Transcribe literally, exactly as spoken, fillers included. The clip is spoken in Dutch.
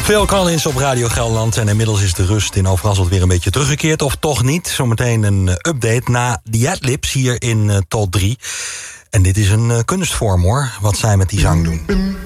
Phil Collins op Radio Gelderland. En inmiddels is de rust in Overrasseld weer een beetje teruggekeerd. Of toch niet. Zometeen een update na die Adlibs hier in uh, Tot drie. En dit is een uh, kunstvorm hoor, wat zij met die zang doen.